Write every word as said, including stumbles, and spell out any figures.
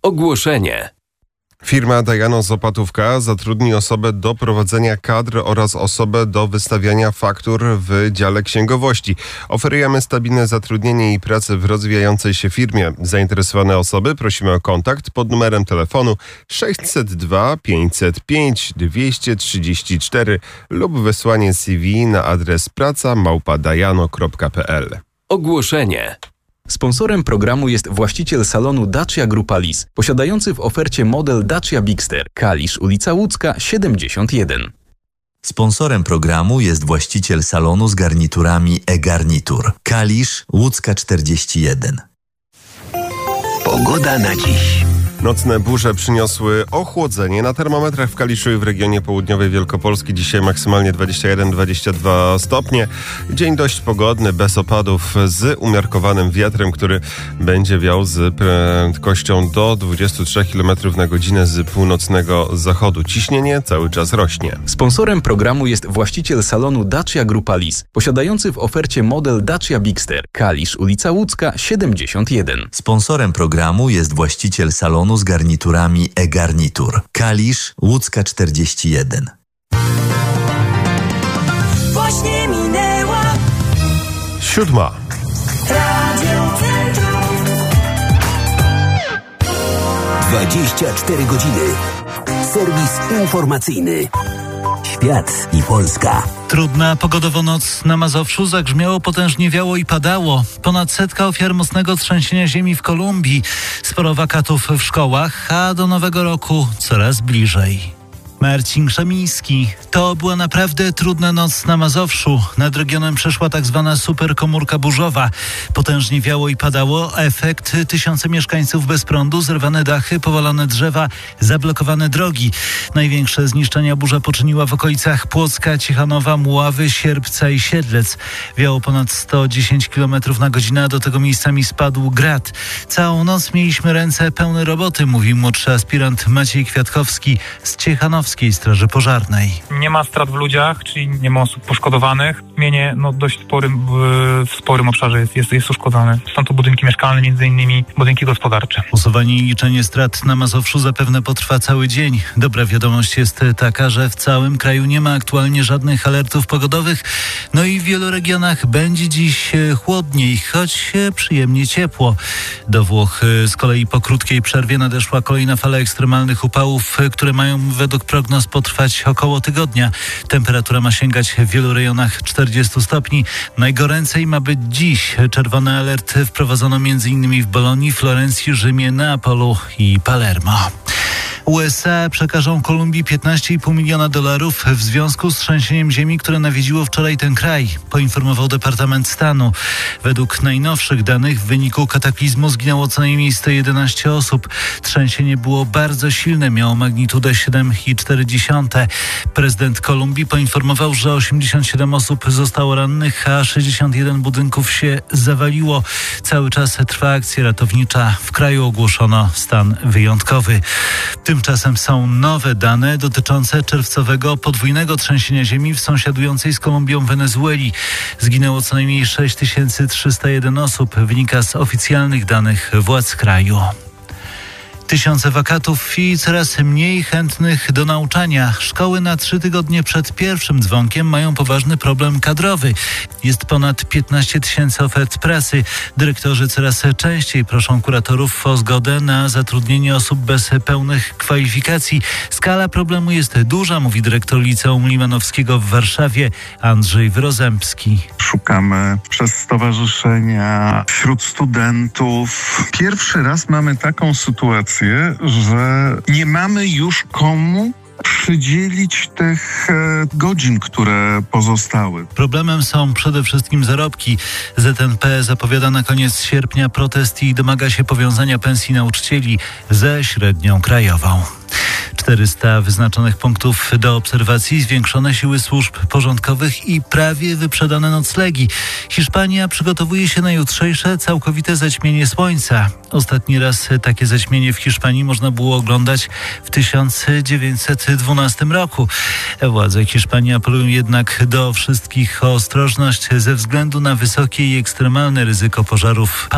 Ogłoszenie. Firma Dajano z Opatówka zatrudni osobę do prowadzenia kadr oraz osobę do wystawiania faktur w dziale księgowości. Oferujemy stabilne zatrudnienie i pracę w rozwijającej się firmie. Zainteresowane osoby prosimy o kontakt pod numerem telefonu sześćset dwa pięćset pięć dwieście trzydzieści cztery lub wysłanie C V na adres praca małpa dajano kropka p l. Ogłoszenie. Sponsorem programu jest właściciel salonu Dacia Grupa Lis, posiadający w ofercie model Dacia Bigster, Kalisz, ulica Łódzka, siedemdziesiąt jeden. Sponsorem programu jest właściciel salonu z garniturami e-garnitur, Kalisz, Łódzka czterdzieści jeden. Pogoda na dziś. Nocne burze przyniosły ochłodzenie. Na termometrach w Kaliszu i w regionie południowej Wielkopolski dzisiaj maksymalnie dwadzieścia jeden dwadzieścia dwa stopnie. Dzień dość pogodny, bez opadów, z umiarkowanym wiatrem, który będzie wiał z prędkością do dwudziestu trzech kilometrów na godzinę z północnego zachodu. Ciśnienie cały czas rośnie. Sponsorem programu jest właściciel salonu Dacia Grupa Lis, posiadający w ofercie model Dacia Bigster, Kalisz, ulica Łódzka, siedemdziesiąt jeden. Sponsorem programu jest właściciel salonu z garniturami e-garnitur, Kalisz, Łódzka czterdzieści jeden. Właśnie minęła Siódma. Radio Centrum. dwadzieścia cztery godziny. Serwis informacyjny. Świat i Polska. Trudna pogodowo noc na Mazowszu, zagrzmiało, potężnie wiało i padało. Ponad setka ofiar mocnego trzęsienia ziemi w Kolumbii. Sporo wakatów w szkołach, a do nowego roku coraz bliżej. Marcin Krzemiński. To była naprawdę trudna noc na Mazowszu. Nad regionem przeszła tak zwana superkomórka burzowa. Potężnie wiało i padało. Efekt: tysiące mieszkańców bez prądu, zerwane dachy, powalone drzewa, zablokowane drogi. Największe zniszczenia burza poczyniła w okolicach Płocka, Ciechanowa, Mławy, Sierpca i Siedlec. Wiało ponad sto dziesięć kilometrów na godzinę, a do tego miejscami spadł grad. Całą noc mieliśmy ręce pełne roboty, mówi młodszy aspirant Maciej Kwiatkowski z Ciechanowskiej Straży Pożarnej. Nie ma strat w ludziach, czyli nie ma osób poszkodowanych. Mienie no, dość sporym, w sporym obszarze jest, jest, jest uszkodzone. Są to budynki mieszkalne, między innymi budynki gospodarcze. Usuwanie i liczenie strat na Mazowszu zapewne potrwa cały dzień. Dobra wiadomość jest taka, że w całym kraju nie ma aktualnie żadnych alertów pogodowych. No i w wielu regionach będzie dziś chłodniej, choć przyjemnie ciepło. Do Włoch z kolei po krótkiej przerwie nadeszła kolejna fala ekstremalnych upałów, które mają według prognoz potrwać około tygodnia. Temperatura ma sięgać w wielu rejonach czterdziestu stopni. Najgoręcej ma być dziś. Czerwony alert wprowadzono m.in. w Bolonii, Florencji, Rzymie, Neapolu i Palermo. U S A przekażą Kolumbii piętnaście i pół miliona dolarów w związku z trzęsieniem ziemi, które nawiedziło wczoraj ten kraj, poinformował Departament Stanu. Według najnowszych danych w wyniku kataklizmu zginęło co najmniej sto jedenaście osób. Trzęsienie było bardzo silne, miało magnitudę siedem i cztery dziesiąte. Prezydent Kolumbii poinformował, że osiemdziesiąt siedem osób zostało rannych, a sześćdziesiąt jeden budynków się zawaliło. Cały czas trwa akcja ratownicza. W kraju ogłoszono stan wyjątkowy. Tymczasem są nowe dane dotyczące czerwcowego podwójnego trzęsienia ziemi w sąsiadującej z Kolumbią Wenezueli. Zginęło co najmniej sześć tysięcy trzysta jeden osób, wynika z oficjalnych danych władz kraju. Tysiące wakatów i coraz mniej chętnych do nauczania. Szkoły na trzy tygodnie przed pierwszym dzwonkiem mają poważny problem kadrowy. Jest ponad piętnaście tysięcy ofert pracy. Dyrektorzy coraz częściej proszą kuratorów o zgodę na zatrudnienie osób bez pełnych kwalifikacji. Skala problemu jest duża, mówi dyrektor Liceum Limanowskiego w Warszawie Andrzej Wrozębski. Szukamy przez stowarzyszenia, wśród studentów. Pierwszy raz mamy taką sytuację, że nie mamy już komu przydzielić tych e, godzin, które pozostały. Problemem są przede wszystkim zarobki. Z N P zapowiada na koniec sierpnia protest i domaga się powiązania pensji nauczycieli ze średnią krajową. czterysta wyznaczonych punktów do obserwacji, zwiększone siły służb porządkowych i prawie wyprzedane noclegi. Hiszpania przygotowuje się na jutrzejsze całkowite zaćmienie słońca. Ostatni raz takie zaćmienie w Hiszpanii można było oglądać w tysiąc dziewięćset dwunastym roku. Władze Hiszpanii apelują jednak do wszystkich o ostrożność ze względu na wysokie i ekstremalne ryzyko pożarów.